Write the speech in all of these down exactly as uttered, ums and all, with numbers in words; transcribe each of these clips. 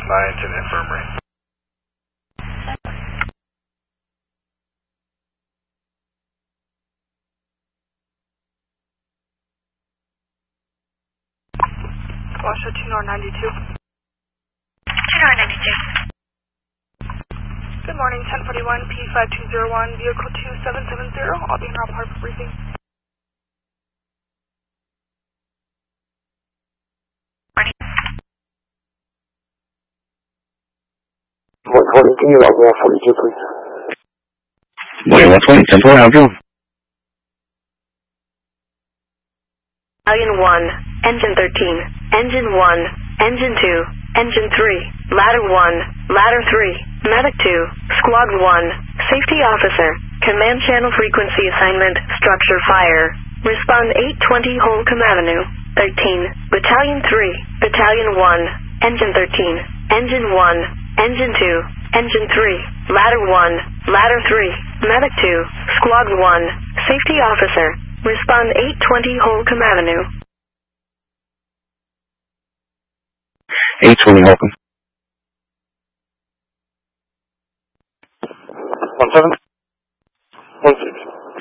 by into the infirmary. Washoe two North ninety-two. two North ninety-two. Good morning, ten forty-one P five two zero one, vehicle two seven seven zero. I'll be in Rob Hart for briefing. Morning. one twenty, can you log me off forty-two, please? Wait, one twenty, ten four, how you doing? Battalion one, Engine thirteen, Engine one, Engine two, Engine three, Ladder one, Ladder three, Medic two, Squad one, Safety Officer, Command Channel Frequency Assignment, Structure Fire. Respond eight twenty Holcomb Avenue, thirteen, Battalion three, Battalion one, Engine thirteen, Engine one, Engine two, Engine three, Ladder one, Ladder three, Medic two, Squad one, Safety Officer. Respond eight twenty Holcomb Avenue. eight twenty Holcomb. one seven? one six.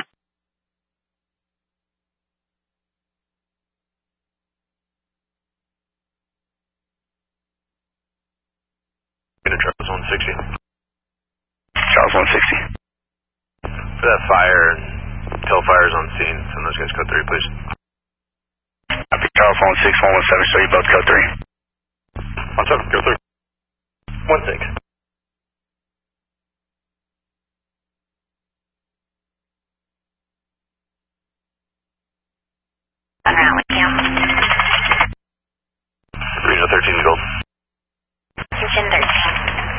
Travis one sixty. Charles one sixty. For that fire, tail fire's on scene. Send those guys code three, please. Copy, Charles one six, one one seven, show you both code three. one seven, code three. one six. Around with you. Reno thirteen Gold. Engine thirteen.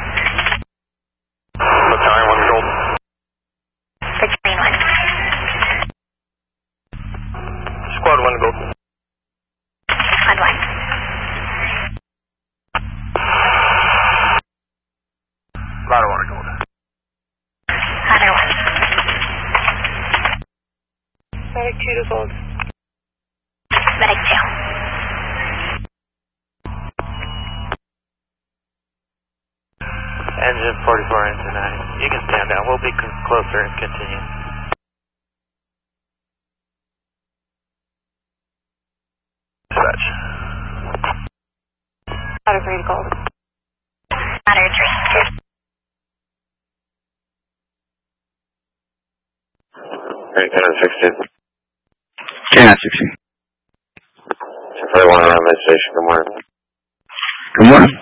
Battalion one Gold. Battalion one. Squad one Gold. Squad one. Ladder one Gold. Ladder one. Medic two to Gold. Medic two. Engine forty-four into nine. You can stand down. We'll be closer and continue. Dispatch. Ladder three to Gold. Ladder three. Alright, ten sixteen. ten sixteen. ten forty-one around that station, good morning. Good morning.